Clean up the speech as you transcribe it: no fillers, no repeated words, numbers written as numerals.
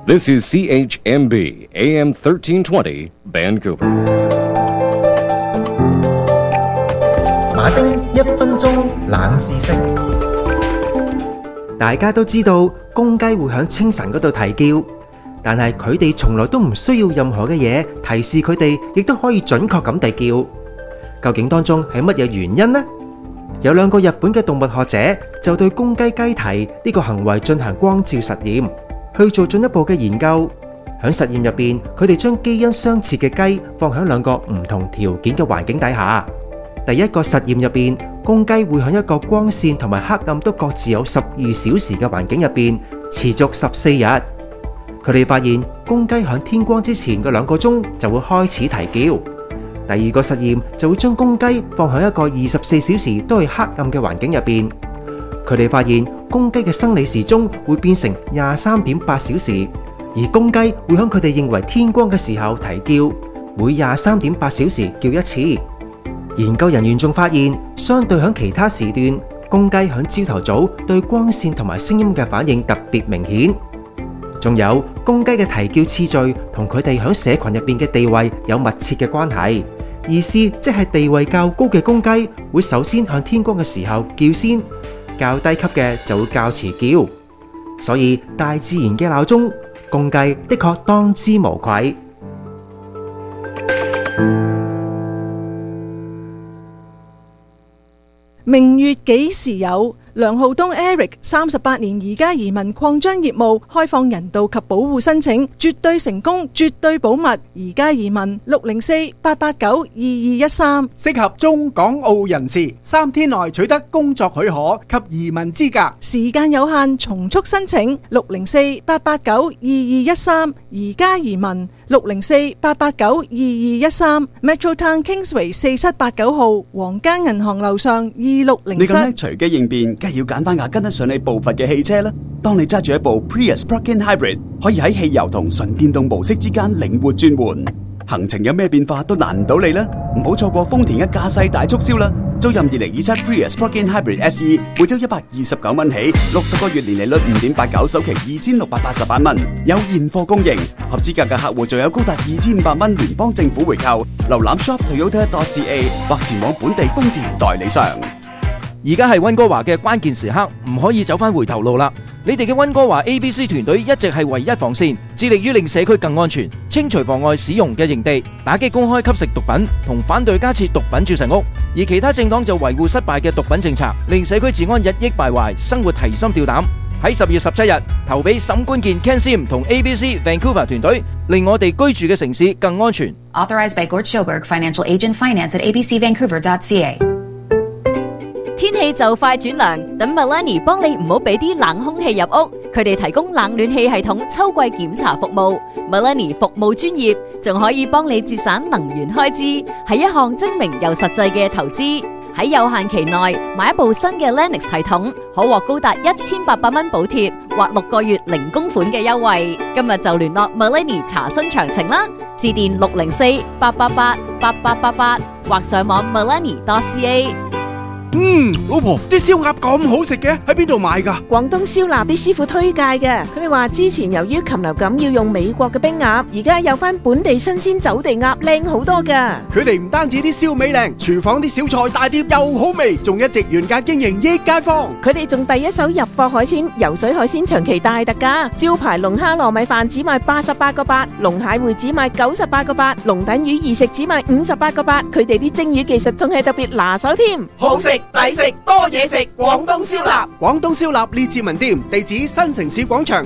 This is CHMB AM 1320 Vancouver。 馬丁1分鐘冷知識。大家都知道公雞會響清晨嗰度啼叫，但係佢哋從來都唔需要任何嘅嘢提示佢哋，亦都可以準確咁啼叫。究竟當中係乜嘢原因呢？有兩個日本嘅動物學者就對公雞雞啼呢個行為進行光照實驗，去做進一步嘅研究。喺實驗入邊，佢哋將基因相似嘅雞放喺兩個唔同條件嘅環境底下。第一個實驗入邊，公雞會喺一個光線同埋黑暗都各自有12小時嘅環境入邊持續14日。佢哋發現公雞喺天光之前嘅2個鐘就會開始啼叫。第二個實驗就會將公雞放喺一個24小時都係黑暗嘅環境入邊。佢哋發現公雞嘅生理時鐘會變成23.8小時，而公雞會喺佢哋認為天光嘅時候啼叫，每23.8小時叫一次。研究人員仲發現，相對喺其他時段，公雞喺朝頭早對光線同埋聲音嘅反應特別明顯。仲有公雞嘅啼叫次序同佢哋喺社群入邊嘅地位有密切嘅關係。意思即係地位較高嘅公雞會首先向天光嘅時候叫先，較低級嘅就會較遲叫。所以大自然嘅鬧鐘，公雞的確當之無愧。 明月幾時有？梁浩東 Eric 38年移家移民擴張業務，開放人道及保護申請，絕對成功，絕對保密。移家移民604-889-2213， 適合中港澳人士，3天內取得工作許可及移民資格。 時間有限，從速申請604-889-2213，移家移民604-889-2213 Metro Town Kingsway 4789號，皇家銀行樓上260室。 你咁叻隨機應變，梗係要揀翻跟得上你步伐嘅汽車啦。當你揸住一部 Prius Plug-in Hybrid， 可以喺汽油同純電動模式之間靈活轉換，行程有咩變化都難唔到你啦。唔好錯過豐田嘅駕駛大促銷啦！租任2027 Prius Plug-in Hybrid SE， 每周129蚊起，60個月年利率5.89%，首期2688蚊，有現貨供應。合資格嘅客戶仲有高達2500蚊聯邦政府回扣。瀏覽 shop.toyota.ca 或前往本地豐田代理商。 而家係溫哥華嘅關鍵時刻，唔可以走返回頭路啦！你哋嘅溫哥華 ABC 團隊一直係唯一防線，致力於令社區更安全，清除妨礙使用嘅營地，打擊公開吸食毒品，同反對加設毒品注射屋。而其他政黨就維護失敗嘅毒品政策，令社區治安日益敗壞，生活提心吊膽。喺10月17日投俾沈冠健 Ken Sim 同 ABC Vancouver 團隊，令我哋居住嘅城市更安全。 Authorized by Gord Schoberg, Financial Agent Finance at abcvancouver.ca。 天氣就快轉涼，等 Melanie 幫你唔好俾啲冷空氣入屋。佢哋提供冷暖氣系統秋季檢查服務。Melanie 服務專業，仲可以幫你節省能源開支，係一項精明又實際嘅投資。喺有限期內買一部新嘅 Lennox 系統，可獲高達1800蚊補貼或6個月零供款嘅優惠。今日就聯絡 Melanie 查詢詳情啦，致電604-888-8888或上網 melanie.ca。 老婆，啲燒鴨咁好食嘅，喺邊度買㗎？ 廣東燒臘啲師傅推介嘅，佢哋話之前由於禽流感要用美國嘅冰鴨，而家有翻本地新鮮走地鴨，靚好多㗎。 佢哋唔單止啲燒味靚，廚房啲小菜大碟又好味，仲一直原價經營益街坊。 佢哋仲第一手入貨海鮮，游水海鮮長期大特價，招牌龍蝦糯米飯只賣88個8，龍蟹會只賣98個8，龍躉魚二食只賣58個8。佢哋啲蒸魚技術仲係特別拿手添， 好食抵食多嘢食，廣東燒臘。廣東燒臘列治文店，地址新城市廣場